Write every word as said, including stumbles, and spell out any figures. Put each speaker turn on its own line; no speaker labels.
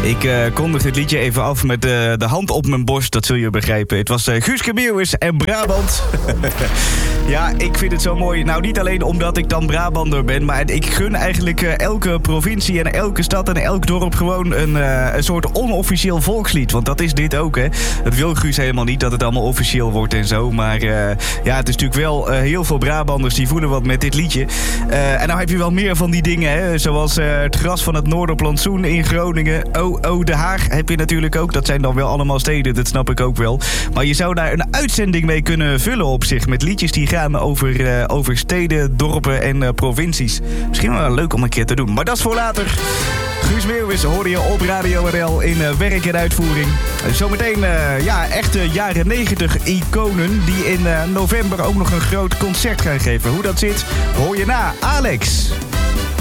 Ik uh, kondig dit liedje even af met uh, de hand op mijn borst, dat zul je begrijpen. Het was uh, Guuske Meeuwis en Brabant. Ja, ik vind het zo mooi. Nou, niet alleen omdat ik dan Brabander ben, maar ik gun eigenlijk uh, elke provincie en elke stad en elk dorp gewoon een, uh, een soort onofficieel volkslied. Want dat is dit ook, hè. Dat wil Guus helemaal niet, dat het allemaal officieel wordt en zo. Maar uh, ja, het is natuurlijk wel uh, heel veel Brabanders die voelen wat met dit liedje. Uh, en nou heb je wel meer van die dingen, hè. Zoals uh, het gras van het Noorderplantsoen in Groningen. Oh, oh, De Haag heb je natuurlijk ook. Dat zijn dan wel allemaal steden, dat snap ik ook wel. Maar je zou daar een uitzending mee kunnen vullen op zich. Met liedjes die gaan over, uh, over steden, dorpen en uh, provincies. Misschien wel leuk om een keer te doen. Maar dat is voor later. Guus Meeuwis hoorde je op Radio R L in uh, werk en uitvoering. Uh, zometeen uh, ja, echte jaren negentig iconen die in uh, november ook nog een groot concert gaan geven. Hoe dat zit, hoor je na Alex.